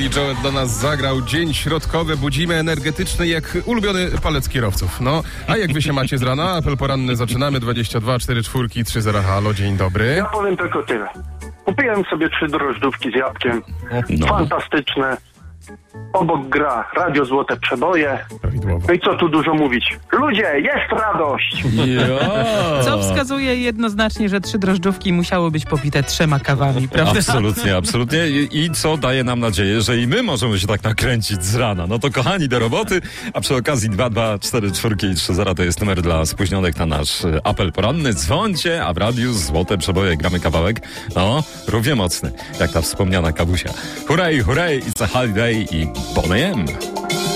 Billy Joel dla nas zagrał. Dzień środkowy, budzimy energetyczny jak ulubiony palec kierowców. No, a jak wy się macie z rana? Apel poranny zaczynamy, 22 44 30. Halo, dzień dobry. Ja powiem tylko tyle. Kupiłem sobie 3 drożdżówki z jabłkiem. No. Fantastyczne. Obok gra Radio Złote Przeboje. Prawidłowo. No i co tu dużo mówić? Ludzie, jest radość! Co wskazuje jednoznacznie, że 3 drożdżówki musiały być popite 3 kawami, prawda? Absolutnie, absolutnie. I co daje nam nadzieję, że i my możemy się tak nakręcić z rana. No to kochani, do roboty, a przy okazji 2244 i 30 to jest numer dla spóźnionych na nasz apel poranny. Dzwońcie, a w radiu Złote Przeboje gramy kawałek, no, równie mocny, jak ta wspomniana kawusia. Hurray, hurray, it's a holiday i Boney M.